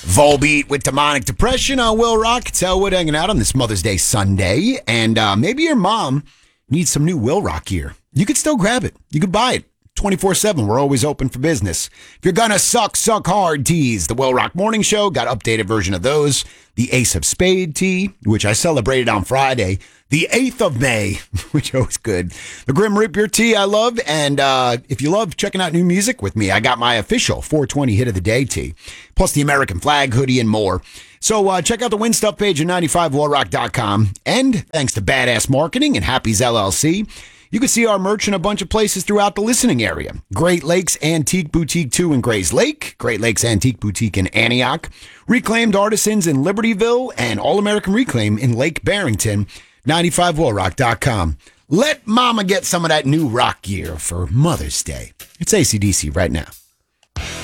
Volbeat with Demonic Depression on Will Rock. It's Elwood hanging out on this Mother's Day Sunday. And maybe your mom needs some new Will Rock gear. You could still grab it. You could buy it 24/7. We're always open for business. If you're gonna suck hard tees, the Will Rock Morning Show got an updated version of those. The Ace of Spade tee, which I celebrated on Friday. The 8th of May, which was good. The Grim Reaper tee I love. And if you love checking out new music with me, I got my official 420 Hit of the Day tee, plus the American flag hoodie and more. So check out the Win Stuff page at 95wallrock.com. And thanks to Badass Marketing and Happy's LLC, you can see our merch in a bunch of places throughout the listening area. Great Lakes Antique Boutique 2 in Grays Lake, Great Lakes Antique Boutique in Antioch, Reclaimed Artisans in Libertyville, and All American Reclaim in Lake Barrington. 95wallrock.com. Let mama get some of that new rock gear for Mother's Day. It's AC/DC right now.